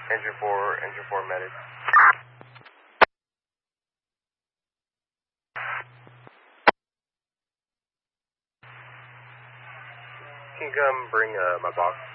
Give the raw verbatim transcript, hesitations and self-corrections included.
Engine four, engine four medic. Can you come bring uh, my box?